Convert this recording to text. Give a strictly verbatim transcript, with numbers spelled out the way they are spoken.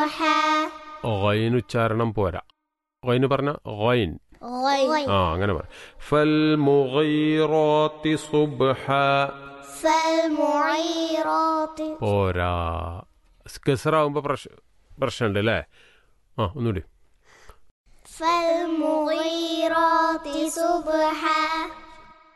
സുബ്ഹാ. Gain ഉച്ചാരണം പോരാ. ഗൈന് പറഞ്ഞ ഗൈൻ. ആ അങ്ങനെ പറ. ഫൽ മുഗീറാത്തി സുബ്ഹാ. ഫൽ മുഗീറാത്തി പോരാ. കസറാവുമ്പോ പ്രശ്നമുണ്ട് അല്ലേ? ആ ഒന്നുകൂടി. فالمغيرات صبحا